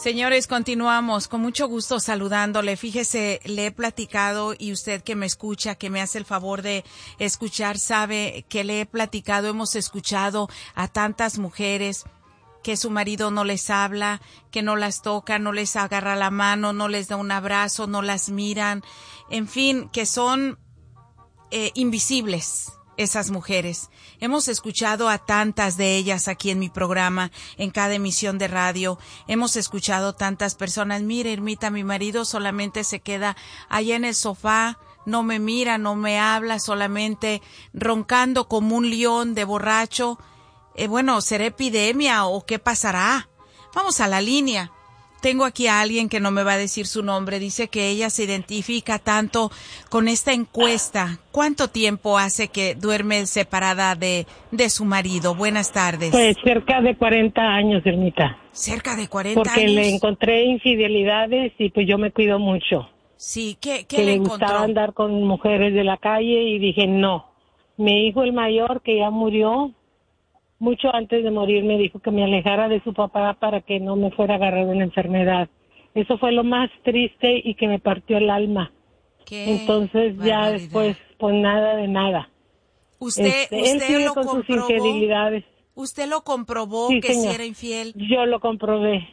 Señores, continuamos con mucho gusto saludándole. Fíjese, le he platicado y usted que me escucha, que me hace el favor de escuchar, sabe que le he platicado, hemos escuchado a tantas mujeres que su marido no les habla, que no las toca, no les agarra la mano, no les da un abrazo, no las miran, en fin, que son invisibles. Esas mujeres. Hemos escuchado a tantas de ellas aquí en mi programa, en cada emisión de radio. Hemos escuchado tantas personas. Mire, Irmita, mi marido solamente se queda allá en el sofá, no me mira, no me habla, solamente roncando como un león de borracho. Bueno, ¿será epidemia o qué pasará? Vamos a la línea. Tengo aquí a alguien que no me va a decir su nombre. Dice que ella se identifica tanto con esta encuesta. ¿Cuánto tiempo hace que duerme separada de su marido? Buenas tardes. Pues cerca de 40 años, Ermita. ¿Cerca de 40 años? Porque le encontré infidelidades y pues yo me cuido mucho. Sí, ¿qué que le encontró? Que le gustaba andar con mujeres de la calle y dije no. Mi hijo el mayor, que ya murió, mucho antes de morir me dijo que me alejara de su papá para que no me fuera a agarrar una enfermedad. Eso fue lo más triste y que me partió el alma. Entonces ya después, pues nada de nada. ¿Usted él sigue lo con sus comprobó? infidelidades. ¿Usted lo comprobó Sí, que señor. sí era infiel? Yo lo comprobé.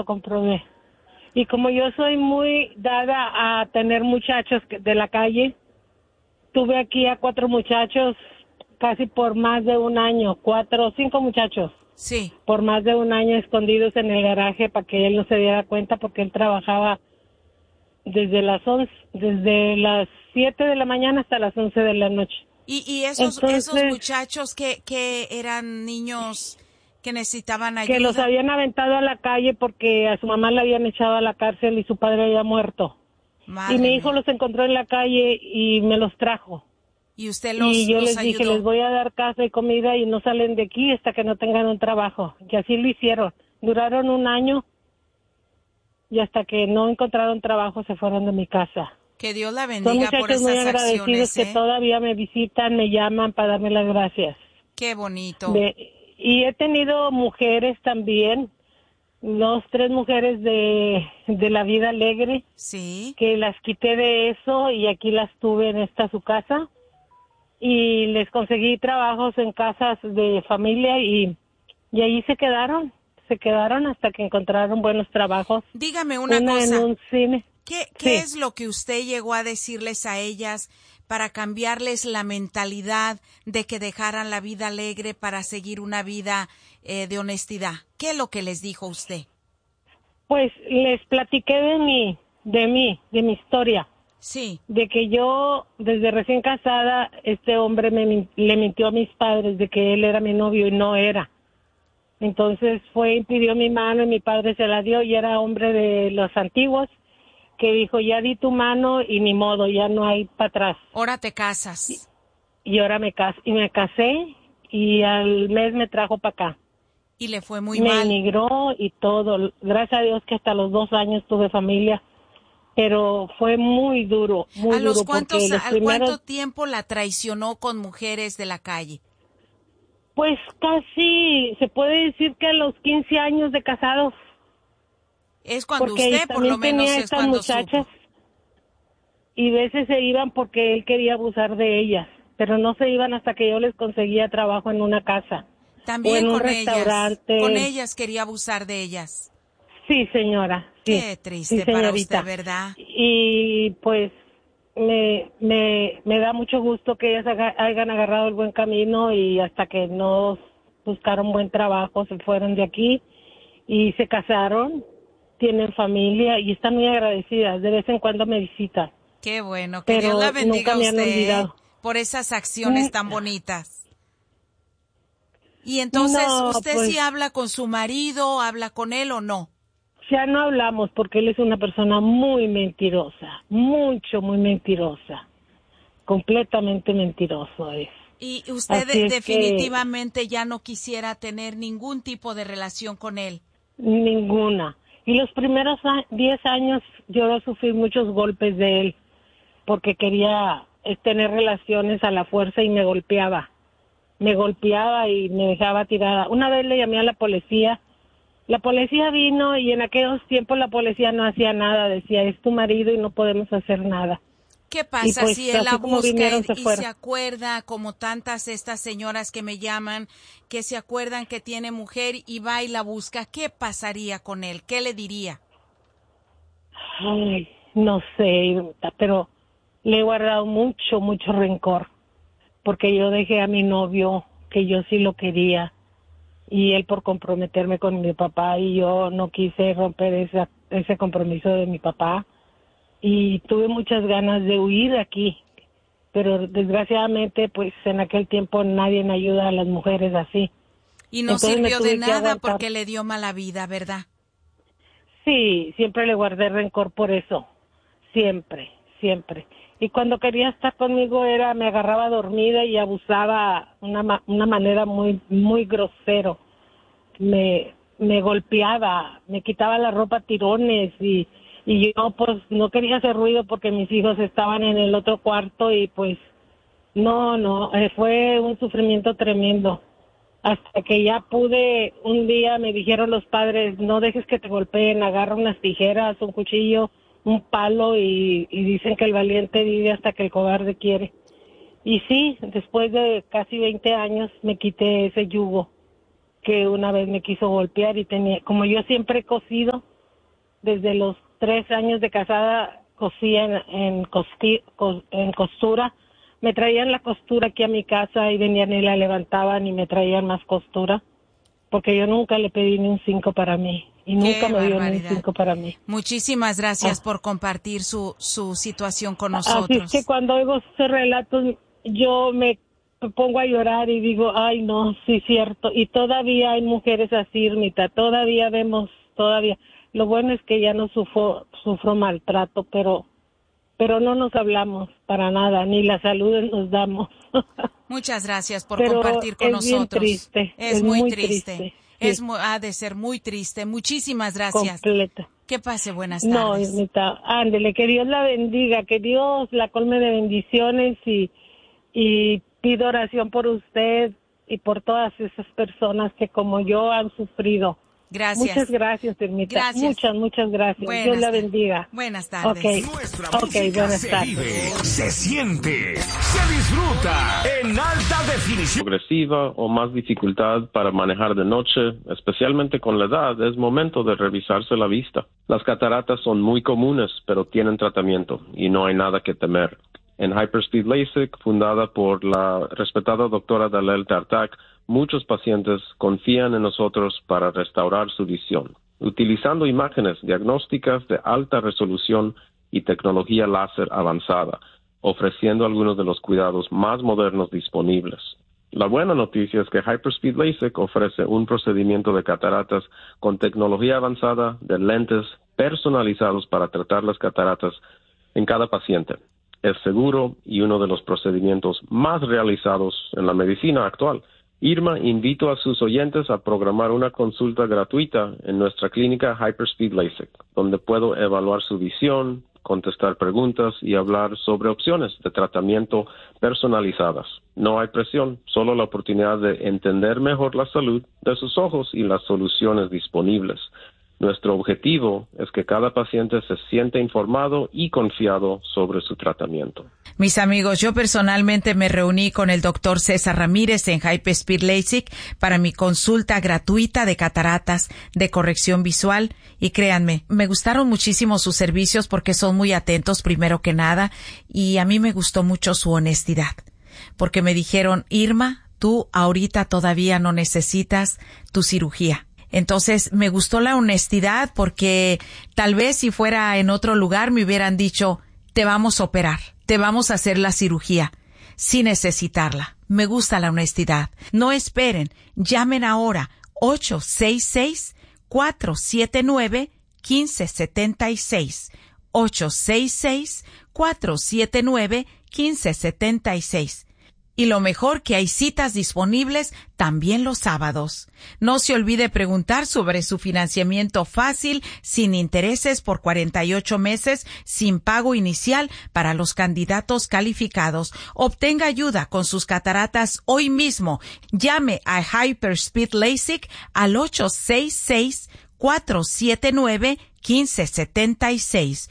Y como yo soy muy dada a tener muchachos de la calle, tuve aquí a 4 muchachos casi por más de un año, 4 o 5 muchachos. Sí. Por más de un año escondidos en el garaje para que él no se diera cuenta porque él trabajaba desde las 7 de la mañana hasta las 11 de la noche. ¿Y esos muchachos que eran niños que necesitaban ayuda? Que los habían aventado a la calle porque a su mamá la habían echado a la cárcel y su padre había muerto. Madre y mi mía. hijo los encontró en la calle y me los trajo. Y usted y yo les ayudó. dije, les voy a dar casa y comida y no salen de aquí hasta que no tengan un trabajo. Y así lo hicieron. Duraron un año y hasta que no encontraron trabajo se fueron de mi casa. Que Dios la bendiga por esas acciones. Son muchachos muy agradecidos que todavía me visitan, me llaman para darme las gracias. Qué bonito. Y he tenido mujeres también, 2, 3 mujeres de la vida alegre. Sí. Que las quité de eso y aquí las tuve en su casa. Y les conseguí trabajos en casas de familia y ahí se quedaron hasta que encontraron buenos trabajos. Dígame una cosa. En un cine. ¿Qué es lo que usted llegó a decirles a ellas para cambiarles la mentalidad de que dejaran la vida alegre para seguir una vida de honestidad? ¿Qué es lo que les dijo usted? Pues les platiqué de mi historia. Sí. De que yo, desde recién casada, este hombre le mintió a mis padres de que él era mi novio y no era. Entonces pidió mi mano y mi padre se la dio y era hombre de los antiguos que dijo, ya di tu mano y ni modo, ya no hay para atrás. Ahora te casas. Y ahora me casé y al mes me trajo para acá. Y le fue muy mal. Me emigró y todo. Gracias a Dios que hasta los 2 años tuve familia. Pero fue muy duro, muy duro. ¿Al cuánto tiempo la traicionó con mujeres de la calle? Pues casi, se puede decir que a los 15 años de casados. Es cuando porque usted, por lo menos, es cuando muchachas, supo. Y veces se iban porque él quería abusar de ellas, pero no se iban hasta que yo les conseguía trabajo en una casa. También o en un con restaurante. Con ellas quería abusar de ellas. Sí, señora. Sí. Qué triste para usted, ¿verdad? Y pues me da mucho gusto que ellas hayan agarrado el buen camino y hasta que no buscaron buen trabajo se fueron de aquí y se casaron, tienen familia y están muy agradecidas. De vez en cuando me visitan. Qué bueno, que pero Dios la bendiga nunca me a han usted olvidado. por esas acciones tan bonitas. Y entonces, ¿usted sí habla con su marido, habla con él o no? Ya no hablamos porque él es una persona muy mentirosa, muy mentirosa, completamente mentiroso es. Y usted definitivamente ya no quisiera tener ningún tipo de relación con él. Ninguna. Y los primeros 10 años yo sufrí muchos golpes de él porque quería tener relaciones a la fuerza y me golpeaba y me dejaba tirada. Una vez le llamé a la policía La policía vino y en aquellos tiempos la policía no hacía nada, decía, es tu marido y no podemos hacer nada. ¿Qué pasa pues, si él la busca vinieron, y se acuerda, como tantas estas señoras que me llaman, que se acuerdan que tiene mujer y va y la busca? ¿Qué pasaría con él? ¿Qué le diría? Ay, no sé, pero le he guardado mucho rencor, porque yo dejé a mi novio, que yo sí lo quería, y él por comprometerme con mi papá, y yo no quise romper ese compromiso de mi papá, y tuve muchas ganas de huir de aquí, pero desgraciadamente pues en aquel tiempo nadie me ayuda a las mujeres así. Y no sirvió de nada porque le dio mala vida, ¿verdad? Sí, siempre le guardé rencor por eso, siempre. Y cuando quería estar conmigo me agarraba dormida y abusaba una manera muy grosero. Me golpeaba, me quitaba la ropa a tirones y yo pues no quería hacer ruido porque mis hijos estaban en el otro cuarto y pues no, fue un sufrimiento tremendo. Hasta que ya pude, un día me dijeron los padres, no dejes que te golpeen, agarra unas tijeras, un cuchillo, un palo y dicen que el valiente vive hasta que el cobarde quiere. Y sí, después de casi 20 años me quité ese yugo que una vez me quiso golpear y como yo siempre he cosido, desde los 3 años de casada cosía en costura. Me traían la costura aquí a mi casa y venían y la levantaban y me traían más costura, porque yo nunca le pedí ni un 5 para mí y nunca me dio ni un 5 para mí. Muchísimas gracias por compartir su situación con nosotros. Así es que cuando oigo sus relatos yo me pongo a llorar y digo, ay no, sí cierto, y todavía hay mujeres así, Irmita, todavía. Lo bueno es que ya no sufro maltrato, pero no nos hablamos para nada, ni la salud nos damos. Muchas gracias por compartir con nosotros. Triste, es muy triste. Sí. Ha de ser muy triste. Muchísimas gracias. Completa. Que pase buenas tardes. No, Irmita, ándele, que Dios la bendiga, que Dios la colme de bendiciones y pido oración por usted y por todas esas personas que como yo han sufrido. Gracias. Muchas gracias, Irmita. Gracias. Muchas gracias. Dios la bendiga. Buenas tardes. Buenas tardes. Vive, se siente, se disfruta en alta definición. Progresiva o más dificultad para manejar de noche, especialmente con la edad, es momento de revisarse la vista. Las cataratas son muy comunes, pero tienen tratamiento y no hay nada que temer. En Hyperspeed LASIK, fundada por la respetada doctora Dalel Tartak, muchos pacientes confían en nosotros para restaurar su visión, utilizando imágenes diagnósticas de alta resolución y tecnología láser avanzada, ofreciendo algunos de los cuidados más modernos disponibles. La buena noticia es que Hyperspeed LASIK ofrece un procedimiento de cataratas con tecnología avanzada de lentes personalizados para tratar las cataratas en cada paciente. Es seguro y uno de los procedimientos más realizados en la medicina actual. Irma, invito a sus oyentes a programar una consulta gratuita en nuestra clínica Hyperspeed LASIK, donde puedo evaluar su visión, contestar preguntas y hablar sobre opciones de tratamiento personalizadas. No hay presión, solo la oportunidad de entender mejor la salud de sus ojos y las soluciones disponibles. Nuestro objetivo es que cada paciente se sienta informado y confiado sobre su tratamiento. Mis amigos, yo personalmente me reuní con el doctor César Ramírez en Hyperspeed LASIK para mi consulta gratuita de cataratas, de corrección visual, y créanme, me gustaron muchísimo sus servicios porque son muy atentos primero que nada, y a mí me gustó mucho su honestidad, porque me dijeron, Irma, tú ahorita todavía no necesitas tu cirugía. Entonces me gustó la honestidad porque tal vez si fuera en otro lugar me hubieran dicho, te vamos a operar, te vamos a hacer la cirugía, sin necesitarla. Me gusta la honestidad. No esperen, llamen ahora 866-479-1576. 866-479-1576. Y lo mejor, que hay citas disponibles también los sábados. No se olvide preguntar sobre su financiamiento fácil, sin intereses por 48 meses, sin pago inicial para los candidatos calificados. Obtenga ayuda con sus cataratas hoy mismo. Llame a Hyperspeed LASIK al 866-479-1576.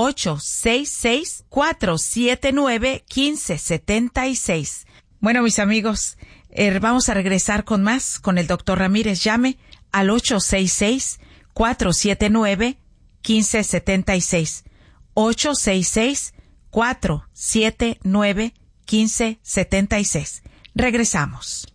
866-479-1576. Bueno, mis amigos, vamos a regresar con más con el doctor Ramírez. Llame al 866-479-1576. 866-479-1576. Regresamos.